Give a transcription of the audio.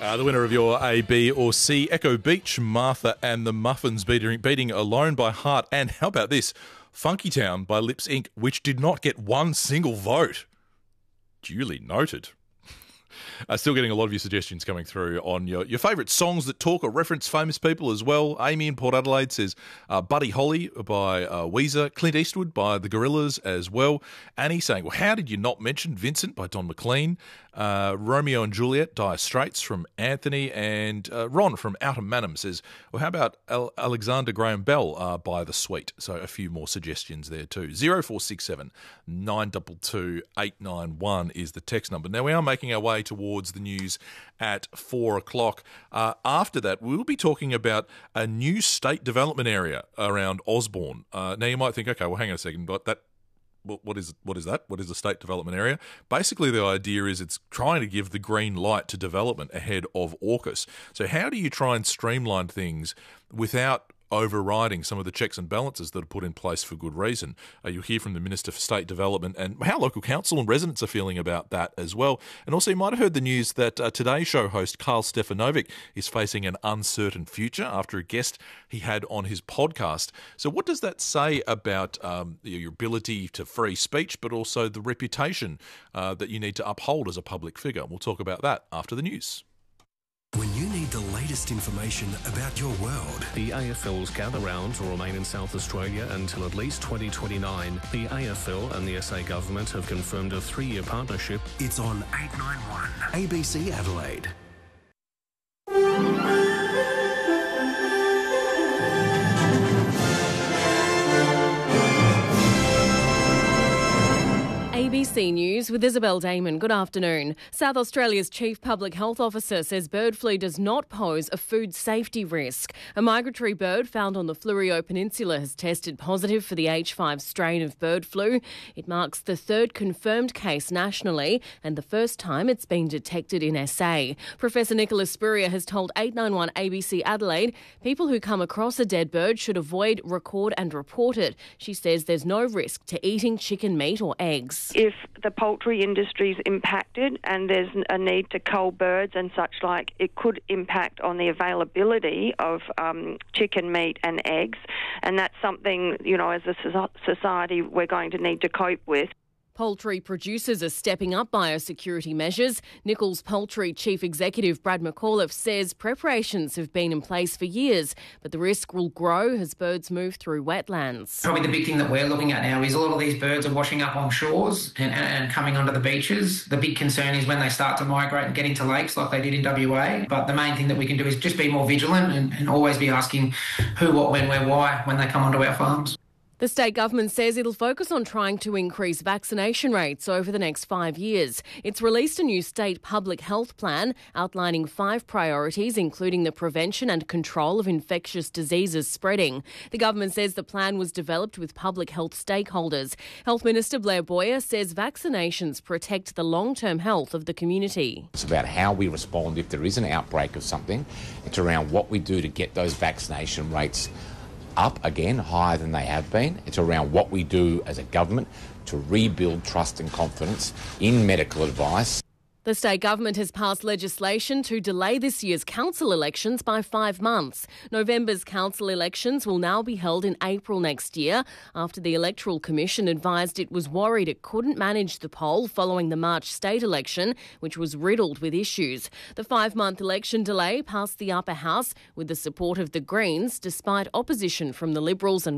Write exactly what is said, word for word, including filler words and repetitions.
Uh, the winner of your A, B or C, Echo Beach, Martha and the Muffins beating, beating Alone by Heart. And how about this? Funky Town by Lips Incorporated, which did not get one single vote. Duly noted. Uh, still getting a lot of your suggestions coming through on your, your favourite songs that talk or reference famous people as well. Amy in Port Adelaide says uh, Buddy Holly by uh, Weezer, Clint Eastwood by the Gorillaz as well. Annie saying, well, how did you not mention Vincent by Don McLean? Uh, Romeo and Juliet, Dire Straits from Anthony. And uh, Ron from Outer Manham says, well, how about Al- Alexander Graham Bell uh, by The Sweet? So a few more suggestions there too. zero four six seven nine two two eight nine one is the text number. Now we are making our way towards the news at four o'clock. Uh, after that, we'll be talking about a new state development area around Osborne. Uh, now you might think, okay, well, hang on a second, but that What is what is that? What is a state development area? Basically, the idea is it's trying to give the green light to development ahead of AUKUS. So how do you try and streamline things without overriding some of the checks and balances that are put in place for good reason? Uh, you'll hear from the Minister for State Development and how local council and residents are feeling about that as well. And also you might have heard the news that uh, Today Show host Carl Stefanovic is facing an uncertain future after a guest he had on his podcast. So what does that say about um, your ability to free speech, but also the reputation uh, that you need to uphold as a public figure? We'll talk about that after the news. When you need the latest information about your world. The A F L's gather rounds will remain in South Australia until at least twenty twenty-nine. The A F L and the S A government have confirmed a three-year partnership. It's on eight ninety-one A B C Adelaide. A B C News with Isabel Damon. Good afternoon. South Australia's Chief Public Health Officer says bird flu does not pose a food safety risk. A migratory bird found on the Fleurieu Peninsula has tested positive for the H five strain of bird flu. It marks the third confirmed case nationally and the first time it's been detected in S A. Professor Nicholas Spurrier has told eight ninety-one A B C Adelaide people who come across a dead bird should avoid, record and report it. She says there's no risk to eating chicken meat or eggs. If the poultry industry is impacted and there's a need to cull birds and such like, it could impact on the availability of um, chicken meat and eggs, and that's something, you know, as a society we're going to need to cope with. Poultry producers are stepping up biosecurity measures. Nichols Poultry Chief Executive Brad McAuliffe says preparations have been in place for years, but the risk will grow as birds move through wetlands. Probably the big thing that we're looking at now is a lot of these birds are washing up on shores and, and, and coming onto the beaches. The big concern is when they start to migrate and get into lakes like they did in W A. But the main thing that we can do is just be more vigilant and, and always be asking who, what, when, where, why when they come onto our farms. The state government says it'll focus on trying to increase vaccination rates over the next five years. It's released a new state public health plan outlining five priorities, including the prevention and control of infectious diseases spreading. The government says the plan was developed with public health stakeholders. Health Minister Blair Boyer says vaccinations protect the long-term health of the community. It's about how we respond if there is an outbreak of something. It's around what we do to get those vaccination rates up again, higher than they have been. It's around what we do as a government to rebuild trust and confidence in medical advice. The state government has passed legislation to delay this year's council elections by five months. November's council elections will now be held in April next year after the Electoral Commission advised it was worried it couldn't manage the poll following the March state election, which was riddled with issues. The five-month election delay passed the upper house with the support of the Greens, despite opposition from the Liberals and